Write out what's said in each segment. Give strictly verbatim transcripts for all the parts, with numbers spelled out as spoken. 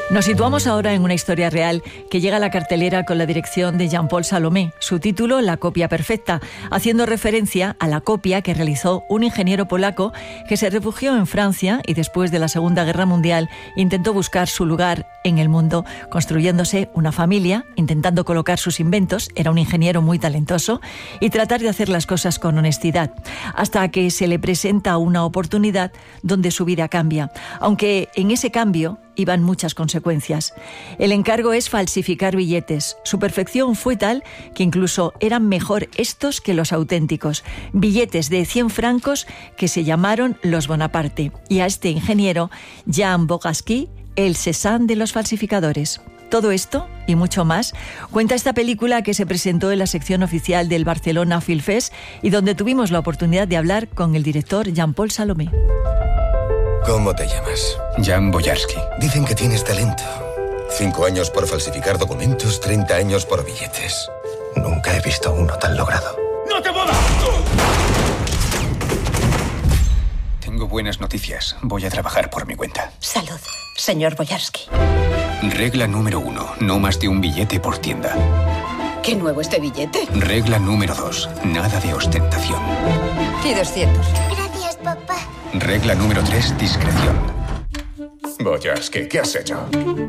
Nos situamos ahora en una historia real que llega a la cartelera con la dirección de Jean-Paul Salomé. Su título, La copia perfecta, haciendo referencia a la copia que realizó un ingeniero polaco que se refugió en Francia y después de la Segunda Guerra Mundial intentó buscar su lugar en el mundo, construyéndose una familia, intentando colocar sus inventos, era un ingeniero muy talentoso, y tratar de hacer las cosas con honestidad, hasta que se le presenta una oportunidad donde su vida cambia, aunque en ese cambio iban muchas consecuencias. El encargo es falsificar billetes. Su perfección fue tal que incluso eran mejor estos que los auténticos. Billetes de cien francos que se llamaron los Bonaparte. Y a este ingeniero, Jean Bogarsky, el Cézanne de los falsificadores. Todo esto y mucho más cuenta esta película que se presentó en la sección oficial del Barcelona Film Fest y donde tuvimos la oportunidad de hablar con el director Jean-Paul Salomé. ¿Cómo te llamas? Jan Boyarsky. Dicen que tienes talento. Cinco años por falsificar documentos, treinta años por billetes. Nunca he visto uno tan logrado. ¡No te muevas! Tengo buenas noticias. Voy a trabajar por mi cuenta. Salud, señor Boyarsky. Regla número uno. No más de un billete por tienda. ¿Qué nuevo este billete? Regla número dos. Nada de ostentación. Y doscientos. Gracias, papá. Regla número tres. Discreción. Boyarsky, ¿qué has hecho?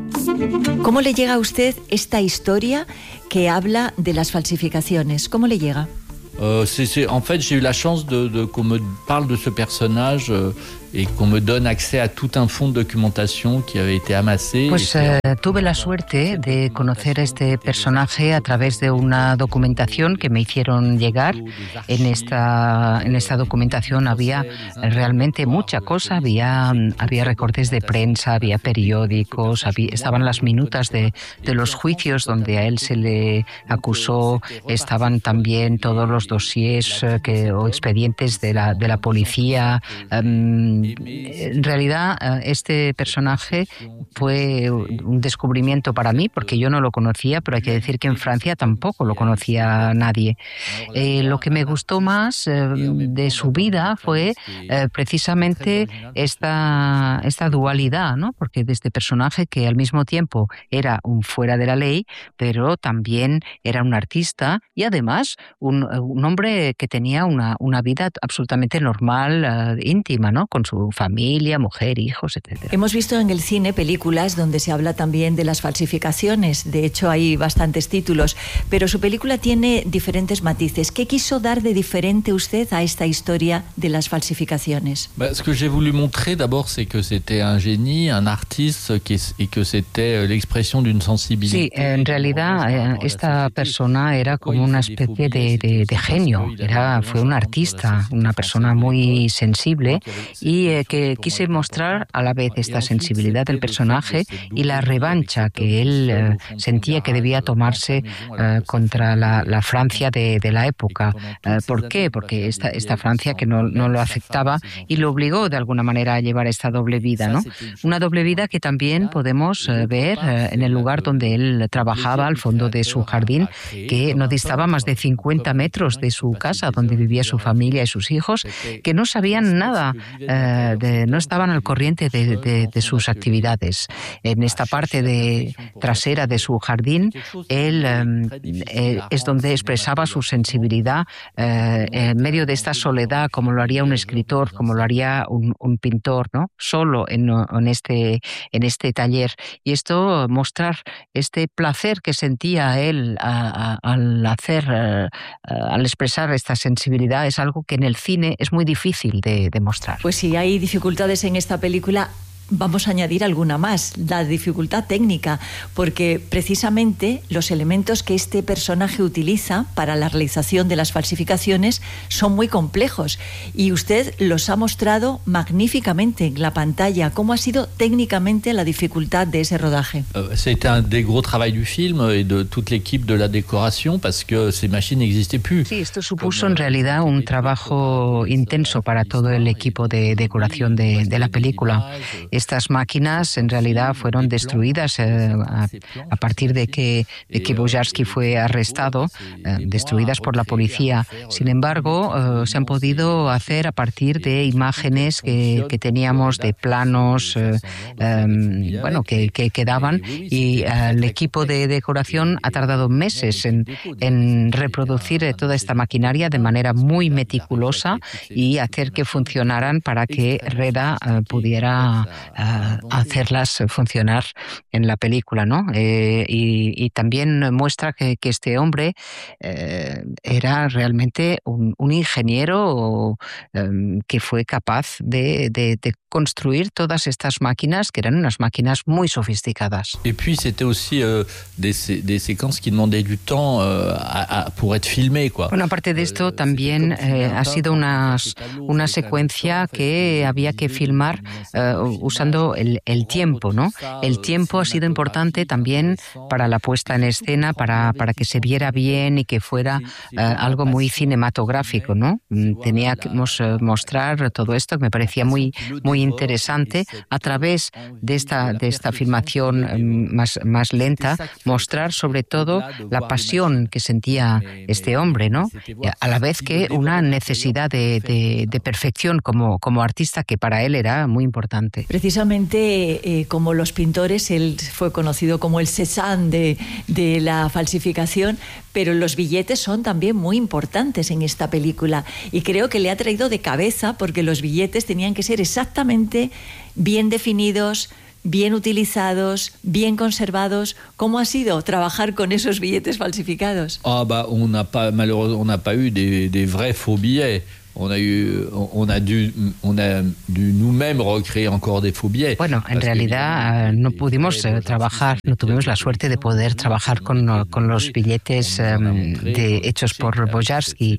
¿Cómo le llega a usted esta historia que habla de las falsificaciones? ¿Cómo le llega? Euh, c'est, c'est, en fait, j'ai eu la chance de, de, qu'on me parle de ce personnage euh, et qu'on me donne accès à tout un fonds de documentation qui avait été amassé. Pues eh, tuve la suerte de conocer a este personaje a través de una documentación que me hicieron llegar. En esta, en esta documentación había realmente mucha cosa, había, había recortes de prensa, había periódicos, había, estaban las minutas de, de los juicios donde a él se le acusó, estaban también todos los dossiers eh, que, o expedientes de la, de la policía. Um, en realidad, este personaje fue un descubrimiento para mí, porque yo no lo conocía, pero hay que decir que en Francia tampoco lo conocía nadie. Eh, lo que me gustó más eh, de su vida fue eh, precisamente esta, esta dualidad, ¿no? Porque de este personaje que al mismo tiempo era un fuera de la ley, pero también era un artista y además un, un hombre que tenía una, una vida absolutamente normal, uh, íntima, ¿no? Con su familia, mujer, hijos, etcétera. Hemos visto en el cine películas donde se habla también de las falsificaciones. De hecho, hay bastantes títulos, pero su película tiene diferentes matices. ¿Qué quiso dar de diferente usted a esta historia de las falsificaciones? Bah, ce que j'ai voulu montrer d'abord, c'est que c'était un génie, un artiste, et que c'était l'expression d'une sensibilité. Sí, en realidad esta persona era como una especie de, de, de genio. Era, fue un artista, una persona muy sensible y eh, que quise mostrar a la vez esta sensibilidad del personaje y la revancha que él eh, sentía que debía tomarse eh, contra la, la Francia de, de la época. Eh, ¿Por qué? Porque esta, esta Francia que no, no lo aceptaba y lo obligó de alguna manera a llevar esta doble vida, ¿no? Una doble vida que también podemos eh, ver eh, en el lugar donde él trabajaba, al fondo de su jardín, que no distaba más de cincuenta metros de su casa, donde vivía su familia y sus hijos, que no sabían nada, eh, de, no estaban al corriente de, de, de sus actividades. En esta parte de, trasera de su jardín, él eh, eh, es donde expresaba su sensibilidad eh, en medio de esta soledad, como lo haría un escritor, como lo haría un, un pintor, ¿no? Solo en, en, este, en este taller. Y esto, mostrar este placer que sentía él a, a, al hacer, a, a, al expresar esta sensibilidad, es algo que en el cine es muy difícil de, de mostrar. Pues si hay dificultades en esta película, vamos a añadir alguna más, la dificultad técnica, porque precisamente los elementos que este personaje utiliza para la realización de las falsificaciones son muy complejos y usted los ha mostrado magníficamente en la pantalla. ¿Cómo ha sido técnicamente la dificultad de ese rodaje? C'était un des gros travaux du film et de toute l'équipe de la décoration parce que ces machines n'existaient plus. Sí, esto supuso en realidad un trabajo intenso para todo el equipo de decoración de, de la película. estas máquinas en realidad fueron destruidas eh, a, a partir de que, de que Boyarsky fue arrestado, eh, destruidas por la policía. Sin embargo, eh, se han podido hacer a partir de imágenes que, que teníamos, de planos, eh, eh, bueno, que, que quedaban, y eh, el equipo de decoración ha tardado meses en, en reproducir toda esta maquinaria de manera muy meticulosa y hacer que funcionaran para que Reda uh, pudiera uh, hacerlas funcionar en la película, ¿no? Eh, y, y también muestra que, que este hombre eh, era realmente un, un ingeniero um, que fue capaz de, de, de construir todas estas máquinas, que eran unas máquinas muy sofisticadas. Et puis c'était aussi euh, des, des séquences qui demandaient du temps euh, à, à, pour être filmées, quoi. Bueno, aparte de esto, también eh, ha sido una, una secuencia que había que filmar eh, usando el, el tiempo, ¿no? El tiempo ha sido importante también para la puesta en escena, para, para que se viera bien y que fuera eh, algo muy cinematográfico, ¿no? Teníamos que mostrar todo esto, que me parecía muy, muy interesante, a través de esta, de esta filmación más, más lenta, mostrar sobre todo la pasión que sentía este hombre, ¿no? A la vez que una necesidad de, de, de perfección como, como artista, que para él era muy importante. Precisamente eh, como los pintores, él fue conocido como el Cézanne de, de la falsificación, pero los billetes son también muy importantes en esta película, y creo que le ha traído de cabeza, porque los billetes tenían que ser exactamente bien definidos, bien utilizados, bien conservados. ¿Cómo ha sido trabajar con esos billetes falsificados? Ah bah on n'a pas malheureusement on n'a pas eu des, des vrais faux billets. On a eu, on a dû, on a dû nous-mêmes recréer encore des faux billets. Bueno, en realidad no pudimos eh, trabajar, no tuvimos la suerte de poder trabajar con, con los billetes eh, de, hechos por Boyarsky,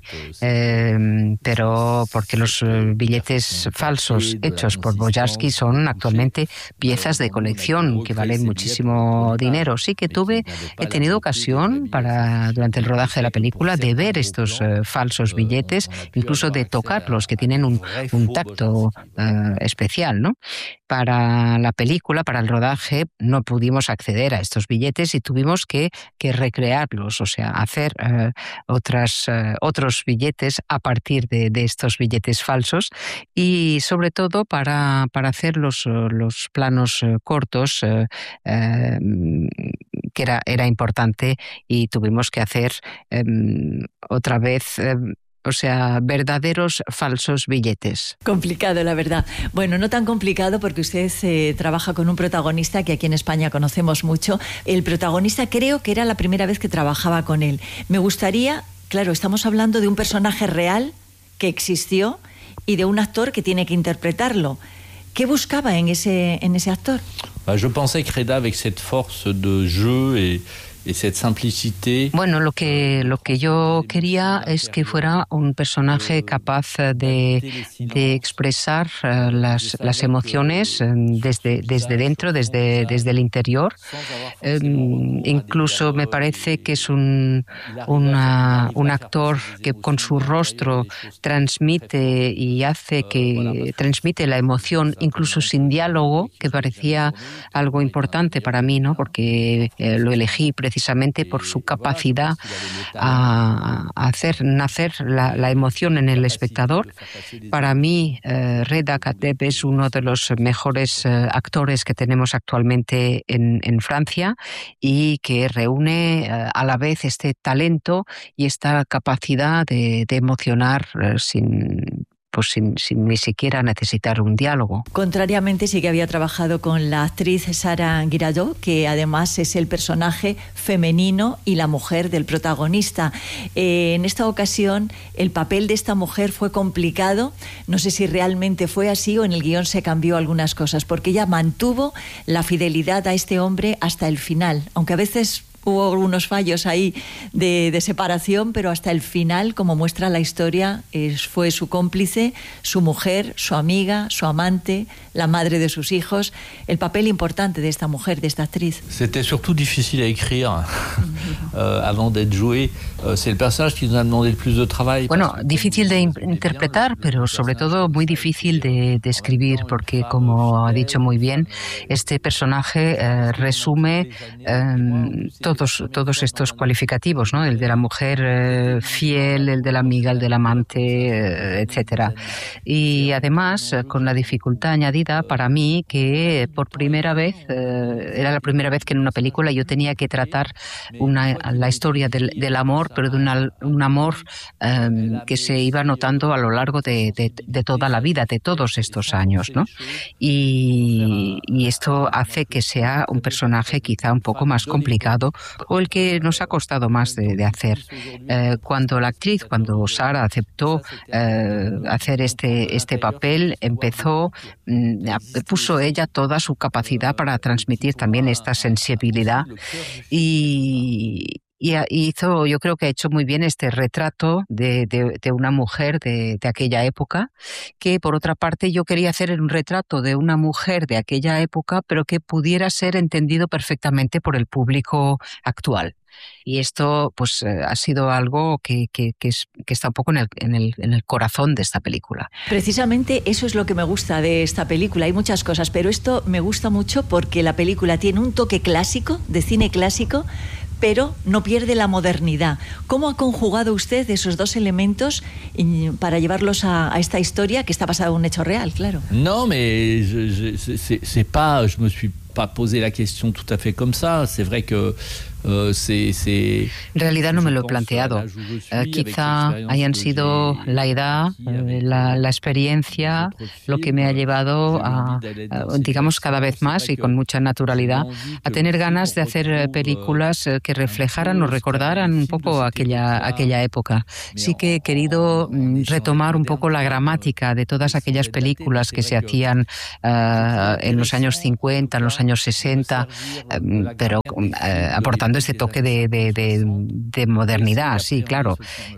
eh, pero porque los billetes falsos hechos por Boyarsky son actualmente piezas de colección que valen muchísimo dinero. Sí que tuve, he tenido ocasión para durante el rodaje de la película de ver estos eh, falsos billetes, incluso de tocarlos, que tienen un, un tacto uh, especial, ¿no? Para la película, para el rodaje, no pudimos acceder a estos billetes y tuvimos que, que recrearlos, o sea, hacer uh, otras, uh, otros billetes a partir de, de estos billetes falsos, y sobre todo para, para hacer los, los planos uh, cortos, uh, uh, que era, era importante, y tuvimos que hacer um, otra vez... Um, O sea, verdaderos falsos billetes. Complicado, la verdad. Bueno, no tan complicado, porque usted eh, trabaja con un protagonista que aquí en España conocemos mucho. El protagonista creo que era la primera vez que trabajaba con él. Me gustaría, claro, estamos hablando de un personaje real que existió y de un actor que tiene que interpretarlo. ¿Qué buscaba en ese, en ese actor? Bah, je pensais que Reda, avec cette force de jeu et y cette simplicité. Bueno, lo que lo que yo quería es que fuera un personaje capaz de, de expresar uh, las, las emociones um, desde, desde dentro, desde, desde el interior. Um, incluso me parece que es un, una, un actor que con su rostro transmite y hace que transmite la emoción, incluso sin diálogo, que parecía algo importante para mí, ¿no? Porque eh, lo elegí precisamente precisamente por su capacidad a, a hacer nacer la, la emoción en el espectador. Para mí, eh, Reda Kateb es uno de los mejores eh, actores que tenemos actualmente en, en Francia, y que reúne eh, a la vez este talento y esta capacidad de, de emocionar eh, sin... pues sin, sin ni siquiera necesitar un diálogo. Contrariamente, sí que había trabajado con la actriz Sara Guiraudot, que además es el personaje femenino y la mujer del protagonista. Eh, en esta ocasión, el papel de esta mujer fue complicado. No sé si realmente fue así o en el guión se cambió algunas cosas, porque ella mantuvo la fidelidad a este hombre hasta el final, aunque a veces hubo algunos fallos ahí de, de separación, pero hasta el final, como muestra la historia, es, fue su cómplice, su mujer, su amiga, su amante, la madre de sus hijos. El papel importante de esta mujer, de esta actriz. C'était surtout difficile à écrire euh, avant d'être joué. Euh, c'est le personnage qui nous a demandé le plus de travail. Bueno, difícil de interpretar, pero sobre todo muy difícil de, de escribir, porque como ha dicho muy bien, este personaje eh, resume eh, todos, todos estos cualificativos, ¿no? El de la mujer eh, fiel, el de la amiga, el del amante, eh, etcétera. Y además, eh, con la dificultad añadida para mí que por primera vez, eh, era la primera vez que en una película yo tenía que tratar una, la historia del, del amor, pero de una, un amor eh, que se iba notando a lo largo de, de, de toda la vida, de todos estos años, ¿no? Y, y esto hace que sea un personaje quizá un poco más complicado o el que nos ha costado más de, de hacer. Eh, cuando la actriz, cuando Sara aceptó eh, hacer este, este papel, empezó, puso ella toda su capacidad para transmitir también esta sensibilidad y Y hizo, yo creo que ha hecho muy bien este retrato de, de, de una mujer de, de aquella época, que por otra parte yo quería hacer un retrato de una mujer de aquella época, pero que pudiera ser entendido perfectamente por el público actual. Y esto pues eh, ha sido algo que, que, que, es, que está un poco en el, en, el, en el corazón de esta película. Precisamente eso es lo que me gusta de esta película. Hay muchas cosas, pero esto me gusta mucho porque la película tiene un toque clásico, de cine clásico, pero no pierde la modernidad. ¿Cómo ha conjugado usted esos dos elementos para llevarlos a, a esta historia que está basada en un hecho real, claro? No, mais je, je, c'est, c'est pas, je me suis pas posé la question tout à fait comme ça. C'est vrai que Uh, c'est, c'est, en realidad no me lo he planteado. Uh, quizá hayan sido la edad, uh, la, la experiencia, lo que me ha llevado a, a, digamos, cada vez más y con mucha naturalidad, a tener ganas de hacer películas que reflejaran o recordaran un poco aquella, aquella época. Sí que he querido retomar un poco la gramática de todas aquellas películas que se hacían uh, en los años cincuenta, en los años sesenta, um, pero uh, aportando este toque de, de, de, de modernidad, sí, claro.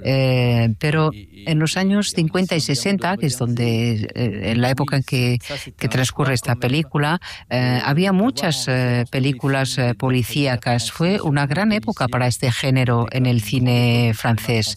Eh, pero en los años cincuenta y sesenta, que es donde, eh, en la época en que, que transcurre esta película, eh, había muchas eh, películas eh, policíacas. Fue una gran época para este género en el cine francés.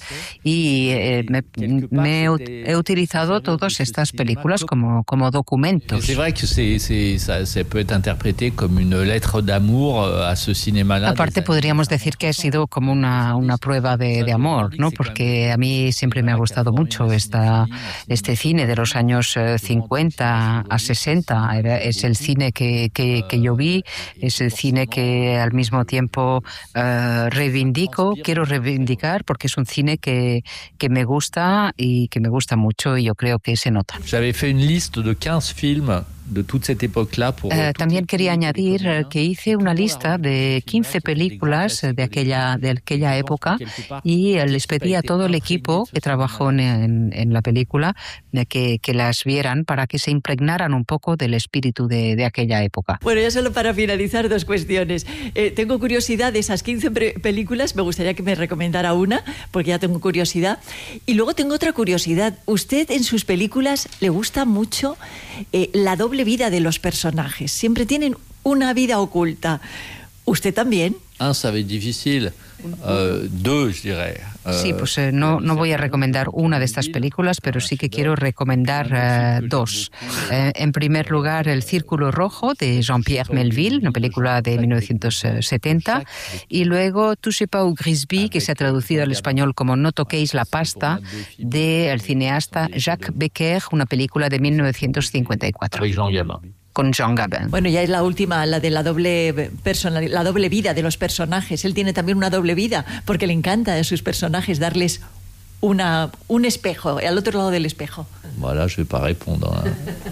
Y eh, me, me he utilizado todas estas películas como, como documentos. C'est vrai que c'est, c'est, ça, ça peut être interprété comme une lettre d'amour à ce cinéma-là. Aparte, podríamos decir que ha sido como una, una prueba de, de amor, ¿no? Porque a mí siempre me ha gustado mucho esta, este cine de los años cincuenta a sesenta. Era, es el cine que, que, que yo vi, es el cine que al mismo tiempo uh, reivindico, quiero reivindicar, porque es un cine que, que me gusta y que me gusta mucho y yo creo que se nota. J'avais fait une liste de quinze films de toute cette époque-là pour eh, también quería añadir eh, que hice una lista de quince películas de aquella, de aquella época y eh, les pedí a todo el equipo que trabajó en, en, en la película eh, que, que las vieran para que se impregnaran un poco del espíritu de, de aquella época. Bueno, ya solo para finalizar, dos cuestiones. Eh, tengo curiosidad de esas quince pre- películas, me gustaría que me recomendara una, porque ya tengo curiosidad. Y luego tengo otra curiosidad. Usted en sus películas le gusta mucho eh, la doble vida de los personajes. Siempre tienen una vida oculta. ¿Usted también? Un, ça va être difficile. Euh, deux, je dirais. Euh, sí, pues eh, no, no voy a recomendar una de estas películas, pero sí que quiero recomendar eh, dos. Eh, en primer lugar, El Círculo Rojo, de Jean-Pierre Melville, una película de mil novecientos setenta. Y luego Touchez pas au Grisby, que se ha traducido al español como No toquéis la pasta, del cineasta Jacques Becker, una película de mil novecientos cincuenta y cuatro. Avec Jean Gabin. Con Jean Gabin. Bueno, ya es la última, la de la doble personal, la doble vida de los personajes. Él tiene también una doble vida, porque le encanta a sus personajes darles una, un espejo, al otro lado del espejo. Voilà, je vais pas répondre. Hein.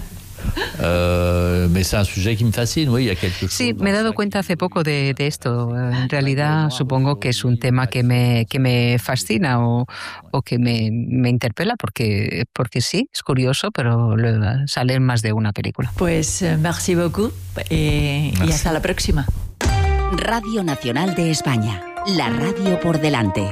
Uh, mais c'est un sujet qui me fascine, oui, il y a quelque chose. Sí, me he dado cuenta hace poco de, de esto. En realidad, supongo que es un tema que me, que me fascina o, o que me, me interpela, porque, porque sí, es curioso, pero sale en más de una película. Pues, merci beaucoup eh, y hasta la próxima. Radio Nacional de España. La radio por delante.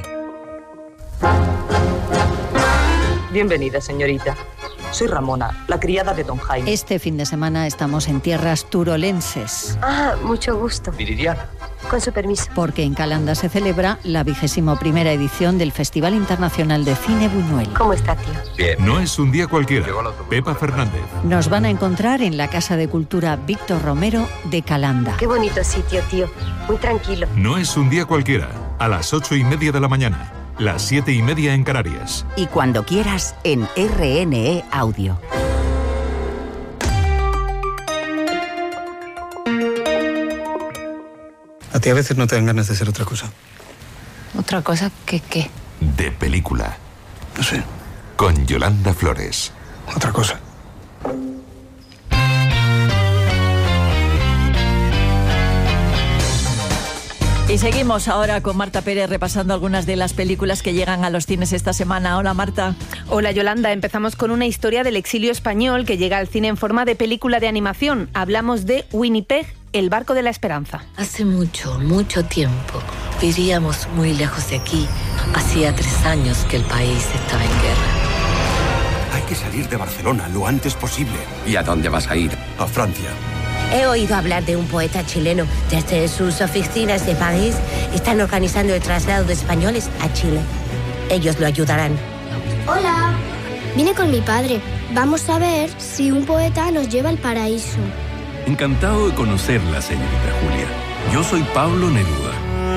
Bienvenida, señorita. Soy Ramona, la criada de don Jaime. Este fin de semana estamos en tierras turolenses. Ah, mucho gusto. Viridiana. Con su permiso. Porque en Calanda se celebra la vigésimo primera edición del Festival Internacional de Cine Buñuel. ¿Cómo está, tío? Bien. No es un día cualquiera. Pepa Fernández. Nos van a encontrar en la Casa de Cultura Víctor Romero de Calanda. Qué bonito sitio, tío. Muy tranquilo. No es un día cualquiera. A las ocho y media de la mañana. Las siete y media en Canarias. Y cuando quieras en R N E Audio. ¿A ti a veces no te dan ganas de hacer otra cosa? ¿Otra cosa que qué? De película. No sé. Con Yolanda Flores. Otra cosa. Y seguimos ahora con Marta Pérez repasando algunas de las películas que llegan a los cines esta semana. Hola, Marta. Hola, Yolanda. Empezamos con una historia del exilio español que llega al cine en forma de película de animación. Hablamos de Winnipeg, el barco de la esperanza. Hace mucho, mucho tiempo vivíamos muy lejos de aquí. Hacía tres años que el país estaba en guerra. Hay que salir de Barcelona lo antes posible. ¿Y a dónde vas a ir? A Francia. He oído hablar de un poeta chileno. Desde sus oficinas de París están organizando el traslado de españoles a Chile. Ellos lo ayudarán. Hola. Vine con mi padre. Vamos a ver si un poeta nos lleva al paraíso. Encantado de conocerla, señorita Julia. Yo soy Pablo Neruda.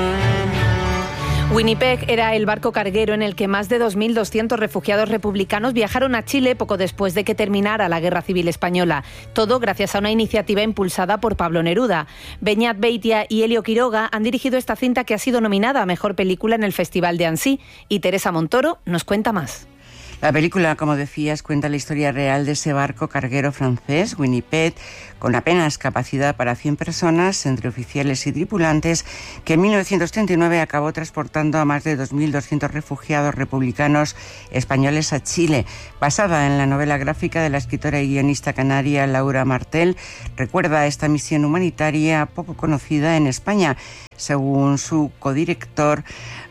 Winnipeg era el barco carguero en el que más de dos mil doscientos refugiados republicanos viajaron a Chile poco después de que terminara la Guerra Civil Española. Todo gracias a una iniciativa impulsada por Pablo Neruda. Beñat Beitia y Elio Quiroga han dirigido esta cinta que ha sido nominada a Mejor Película en el Festival de Annecy. Y Teresa Montoro nos cuenta más. La película, como decías, cuenta la historia real de ese barco carguero francés, Winnipeg, con apenas capacidad para cien personas, entre oficiales y tripulantes, que en mil novecientos treinta y nueve acabó transportando a más de dos mil doscientos refugiados republicanos españoles a Chile. Basada en la novela gráfica de la escritora y guionista canaria Laura Martel, recuerda esta misión humanitaria poco conocida en España, según su codirector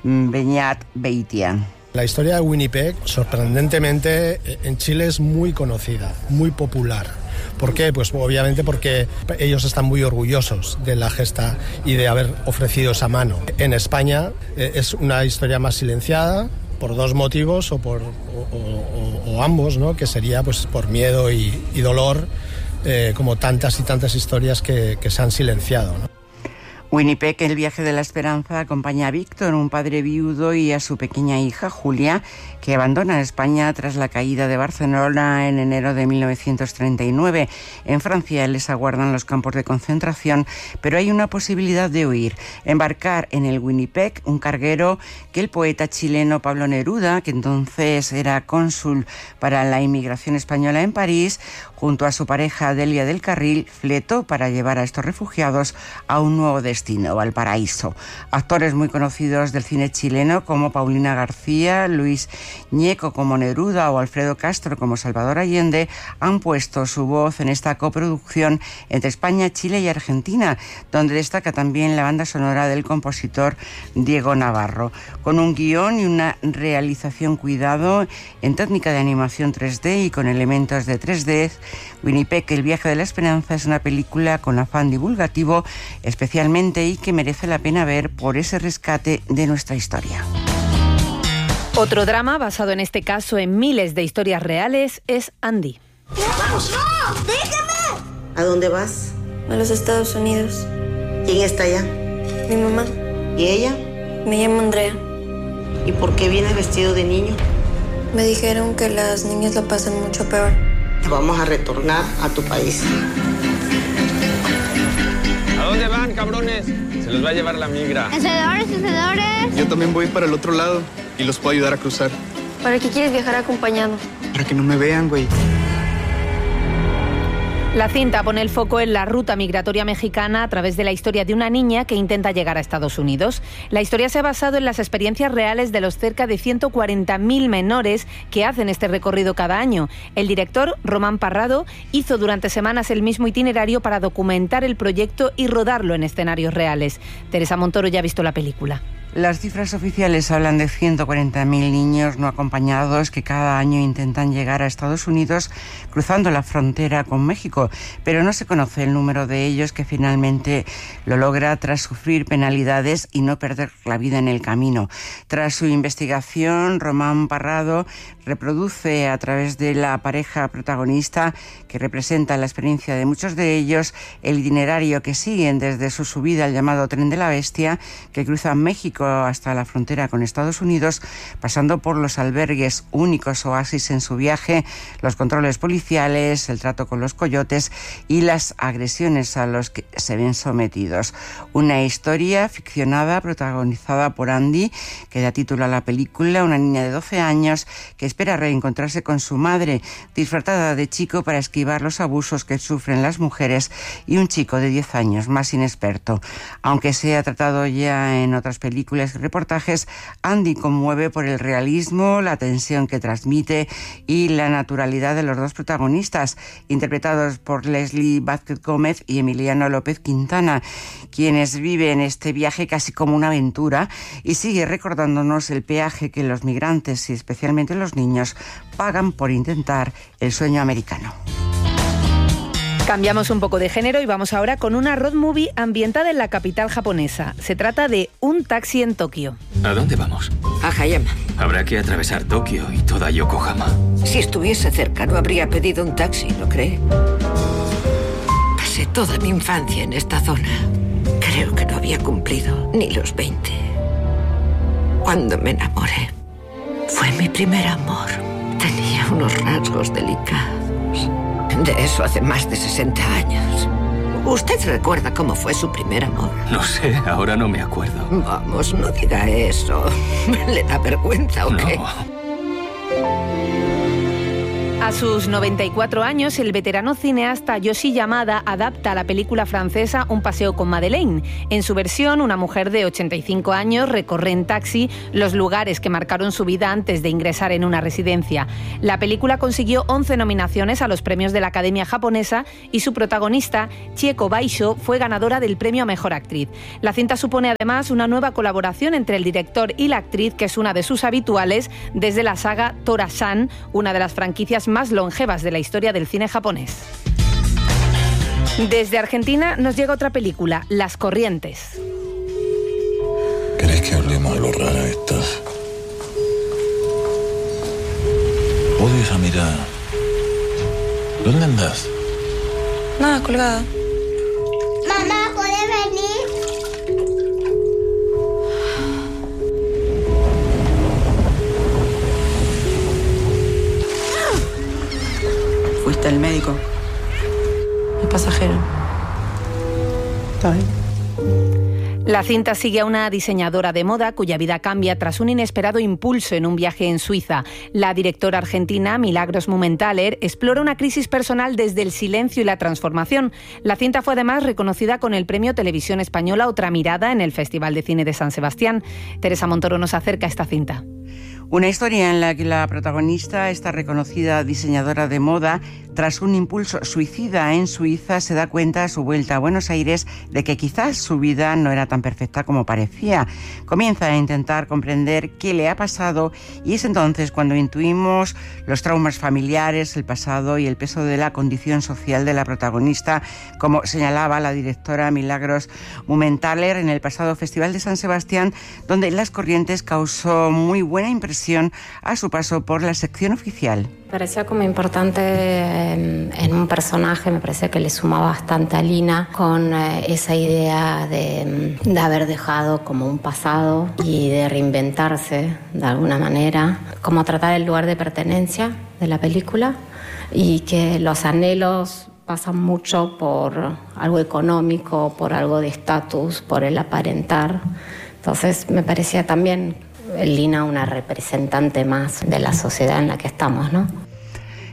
Beñat Beitia. La historia de Winnipeg, sorprendentemente, en Chile es muy conocida, muy popular. ¿Por qué? Pues obviamente porque ellos están muy orgullosos de la gesta y de haber ofrecido esa mano. En España eh, es una historia más silenciada por dos motivos o por o, o, o ambos, ¿no? Que sería pues por miedo y, y dolor, eh, como tantas y tantas historias que, que se han silenciado, ¿no? Winnipeg, el viaje de la esperanza, acompaña a Víctor, un padre viudo, y a su pequeña hija, Julia, que abandona España tras la caída de Barcelona en enero de mil novecientos treinta y nueve. En Francia les aguardan los campos de concentración, pero hay una posibilidad de huir, embarcar en el Winnipeg, un carguero que el poeta chileno Pablo Neruda, que entonces era cónsul para la inmigración española en París, junto a su pareja Delia del Carril, fletó para llevar a estos refugiados a un nuevo destino, Valparaíso. Actores muy conocidos del cine chileno como Paulina García, Luis Ñeco como Neruda o Alfredo Castro como Salvador Allende han puesto su voz en esta coproducción entre España, Chile y Argentina, donde destaca también la banda sonora del compositor Diego Navarro. Con un guión y una realización cuidado en técnica de animación tres D y con elementos de tres D, Winnipeg, el viaje de la esperanza, es una película con afán divulgativo especialmente y que merece la pena ver por ese rescate de nuestra historia. Otro drama basado en este caso en miles de historias reales es Andy. ¡Vamos! ¡No! ¡Déjame! ¿A dónde vas? A los Estados Unidos. ¿Quién está allá? Mi mamá. ¿Y ella? Me llamo Andrea. ¿Y por qué vienes vestido de niño? Me dijeron que las niñas la pasan mucho peor. Te vamos a retornar a tu país. ¿A dónde van, cabrones? Se los va a llevar la migra. ¡Encendedores, encendedores! Yo también voy para el otro lado y los puedo ayudar a cruzar. ¿Para qué quieres viajar acompañado? Para que no me vean, güey. La cinta pone el foco en la ruta migratoria mexicana a través de la historia de una niña que intenta llegar a Estados Unidos. La historia se ha basado en las experiencias reales de los cerca de ciento cuarenta mil menores que hacen este recorrido cada año. El director, Román Parrado, hizo durante semanas el mismo itinerario para documentar el proyecto y rodarlo en escenarios reales. Teresa Montoro ya ha visto la película. Las cifras oficiales hablan de ciento cuarenta mil niños no acompañados que cada año intentan llegar a Estados Unidos cruzando la frontera con México, pero no se conoce el número de ellos que finalmente lo logra tras sufrir penalidades y no perder la vida en el camino. Tras su investigación, Román Parrado reproduce a través de la pareja protagonista, que representa la experiencia de muchos de ellos, el itinerario que siguen desde su subida al llamado Tren de la Bestia, que cruza México hasta la frontera con Estados Unidos, pasando por los albergues, únicos oasis en su viaje, los controles policiales, el trato con los coyotes y las agresiones a los que se ven sometidos. Una historia ficcionada protagonizada por Andy, que da título a la película, una niña de doce años que espera reencontrarse con su madre, disfrazada de chico para esquivar los abusos que sufren las mujeres, y un chico de diez años más inexperto. Aunque se ha tratado ya en otras películas y reportajes, Andy conmueve por el realismo, la tensión que transmite y la naturalidad de los dos protagonistas, interpretados por Leslie Vázquez Gómez y Emiliano López Quintana, quienes viven este viaje casi como una aventura, y sigue recordándonos el peaje que los migrantes y especialmente los niños pagan por intentar el sueño americano. Cambiamos un poco de género y vamos ahora con una road movie ambientada en la capital japonesa. Se trata de Un taxi en Tokio. ¿A dónde vamos? A Hayama. Habrá que atravesar Tokio y toda Yokohama. Si estuviese cerca no habría pedido un taxi, ¿lo cree? Pasé toda mi infancia en esta zona. Creo que no había cumplido ni los veinte. Cuando me enamoré, fue mi primer amor. Tenía unos rasgos delicados. De eso hace más de sesenta años. ¿Usted recuerda cómo fue su primer amor? No sé, ahora no me acuerdo. Vamos, no diga eso. ¿Le da vergüenza o no. qué? A sus noventa y cuatro años, el veterano cineasta Yoshi Yamada adapta a la película francesa Un paseo con Madeleine. En su versión, una mujer de ochenta y cinco años recorre en taxi los lugares que marcaron su vida antes de ingresar en una residencia. La película consiguió once nominaciones a los premios de la Academia Japonesa y su protagonista, Chieko Baisho, fue ganadora del premio a Mejor Actriz. La cinta supone además una nueva colaboración entre el director y la actriz, que es una de sus habituales desde la saga Tora-san, una de las franquicias más longevas de la historia del cine japonés. Desde Argentina nos llega otra película, Las Corrientes. ¿Querés que hablemos de lo rara estás? Odio esa mirada. ¿Dónde andás? Nada, colgada. Mamá, ¿podés venir? ¿Fuiste al médico? El pasajero. Está bien. La cinta sigue a una diseñadora de moda cuya vida cambia tras un inesperado impulso en un viaje en Suiza. La directora argentina Milagros Mumenthaler explora una crisis personal desde el silencio y la transformación. La cinta fue además reconocida con el premio Televisión Española Otra Mirada en el Festival de Cine de San Sebastián. Teresa Montoro nos acerca a esta cinta. Una historia en la que la protagonista, esta reconocida diseñadora de moda, tras un impulso suicida en Suiza, se da cuenta a su vuelta a Buenos Aires de que quizás su vida no era tan perfecta como parecía. Comienza a intentar comprender qué le ha pasado y es entonces cuando intuimos los traumas familiares, el pasado y el peso de la condición social de la protagonista, como señalaba la directora Milagros Mumenthaler en el pasado Festival de San Sebastián, donde Las Corrientes causó muy buena impresión a su paso por la sección oficial. Me parecía como importante en, en un personaje, me parecía que le sumaba bastante a Lina con eh, esa idea de, de haber dejado como un pasado y de reinventarse de alguna manera, como tratar el lugar de pertenencia de la película y que los anhelos pasan mucho por algo económico, por algo de estatus, por el aparentar. Entonces me parecía también Lina una representante más de la sociedad en la que estamos, ¿no?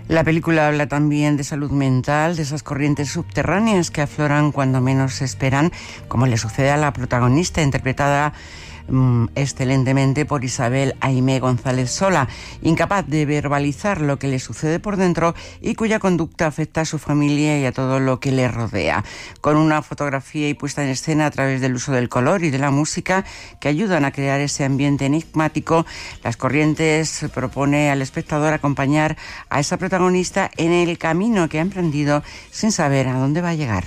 La película habla también de salud mental, de esas corrientes subterráneas que afloran cuando menos se esperan, como le sucede a la protagonista, interpretada mmm, excelentemente por Isabel Aimé González Sola, incapaz de verbalizar lo que le sucede por dentro y cuya conducta afecta a su familia y a todo lo que le rodea. Con una fotografía y puesta en escena a través del uso del color y de la música que ayudan a crear ese ambiente enigmático, Las Corrientes propone al espectador acompañar a esa protagonista en el camino que ha emprendido sin saber a dónde va a llegar.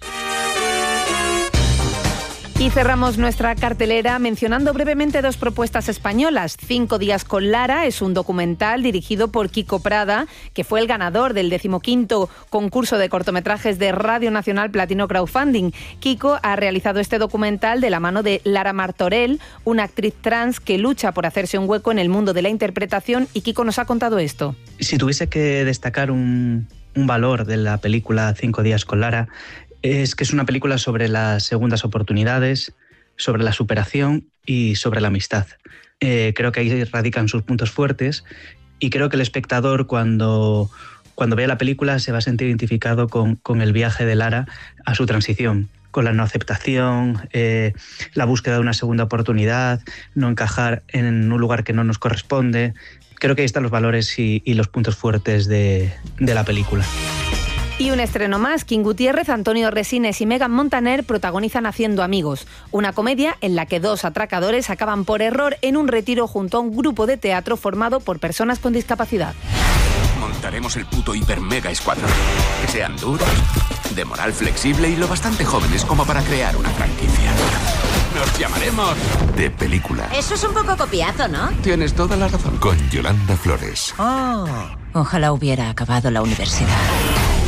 Y cerramos nuestra cartelera mencionando brevemente dos propuestas españolas. Cinco días con Lara es un documental dirigido por Kiko Prada, que fue el ganador del decimoquinto concurso de cortometrajes de Radio Nacional Platino Crowdfunding. Kiko ha realizado este documental de la mano de Lara Martorell, una actriz trans que lucha por hacerse un hueco en el mundo de la interpretación, y Kiko nos ha contado esto. Si tuviese que destacar un, un valor de la película Cinco días con Lara, es que es una película sobre las segundas oportunidades, sobre la superación y sobre la amistad. Eh, creo que ahí radican sus puntos fuertes y creo que el espectador cuando, cuando vea la película se va a sentir identificado con, con el viaje de Lara a su transición, con la no aceptación, eh, la búsqueda de una segunda oportunidad, no encajar en un lugar que no nos corresponde. Creo que ahí están los valores y, y los puntos fuertes de, de la película. Y un estreno más. Kim Gutiérrez, Antonio Resines y Megan Montaner protagonizan Haciendo Amigos, una comedia en la que dos atracadores acaban por error en un retiro junto a un grupo de teatro formado por personas con discapacidad. Montaremos el puto hiper mega escuadrón. Que sean duros, de moral flexible y lo bastante jóvenes como para crear una franquicia. Nos llamaremos De Película. Eso es un poco copiazo, ¿no? Tienes toda la razón. Con Yolanda Flores. Oh, ojalá hubiera acabado la universidad.